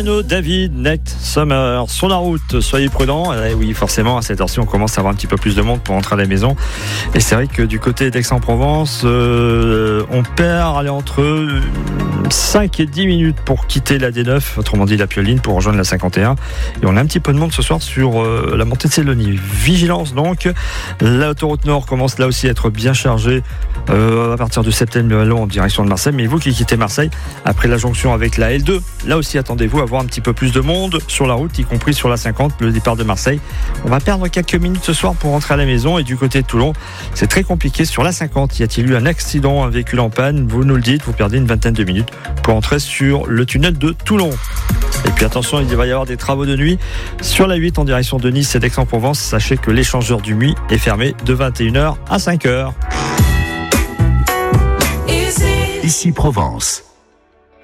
Mariano, David, Nate, Summer, sur la route, soyez prudents. Oui, forcément, à cette heure-ci, on commence à avoir un petit peu plus de monde pour entrer à la maison. Et c'est vrai que du côté d'Aix-en-Provence, on perd entre 5 et 10 minutes pour quitter la D9, autrement dit la Pioline, pour rejoindre la 51. Et on a un petit peu de monde ce soir sur la montée de Sélonie. Vigilance donc. L'autoroute Nord commence là aussi à être bien chargée à partir de Septembre-le-Long en direction de Marseille. Mais vous qui quittez Marseille, après la jonction avec la L2, là aussi attendez-vous à voir un petit peu plus de monde sur la route, y compris sur la 50, le départ de Marseille. On va perdre quelques minutes ce soir pour rentrer à la maison. Et du côté de Toulon, c'est très compliqué sur la 50. Y a-t-il eu un accident, un véhicule en panne? Vous nous le dites, vous perdez une vingtaine de minutes pour entrer sur le tunnel de Toulon. Et puis attention, il va y avoir des travaux de nuit sur la 8 en direction de Nice et d'Aix-en-Provence. Sachez que l'échangeur du Muy est fermé de 21h à 5h. Ici Provence.